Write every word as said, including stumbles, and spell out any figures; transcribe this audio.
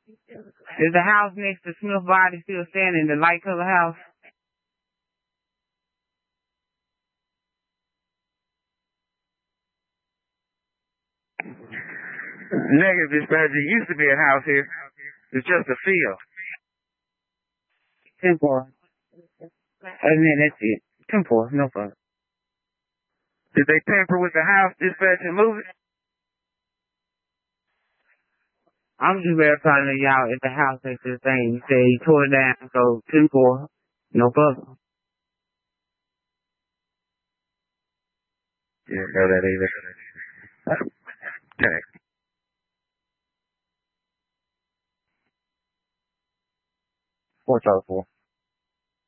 Is the house next to Smith Body still standing, the light color house? Negative dispatch. There used to be a house here. It's just a field. ten four. And then that's it. ten four, no problem. Did they tamper with the house, dispatch, and move it? I'm just verifying y'all if the house ain't the same. You say he tore it down, so ten four, no problem. Yeah, know that either. Okay. Four, four.